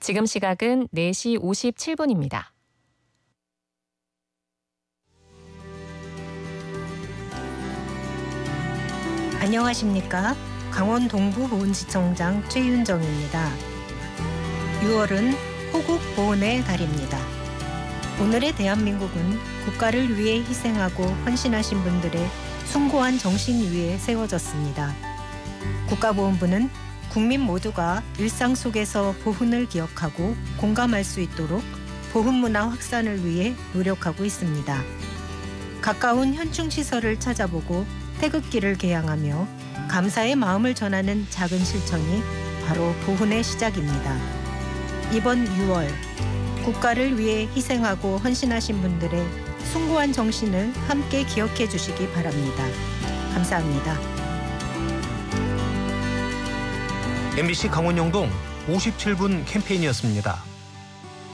지금 시각은 4시 57분입니다. 안녕하십니까? 강원 동부보훈지청장 최윤정입니다. 6월은 호국보훈의 달입니다. 오늘의 대한민국은 국가를 위해 희생하고 헌신하신 분들의 숭고한 정신 위에 세워졌습니다. 국가보훈부는 국민 모두가 일상 속에서 보훈을 기억하고 공감할 수 있도록 보훈 문화 확산을 위해 노력하고 있습니다. 가까운 현충시설을 찾아보고 태극기를 개양하며 감사의 마음을 전하는 작은 실천이 바로 보훈의 시작입니다. 이번 6월 국가를 위해 희생하고 헌신하신 분들의 숭고한 정신을 함께 기억해 주시기 바랍니다. 감사합니다. MBC 강원영동 57분 캠페인이었습니다.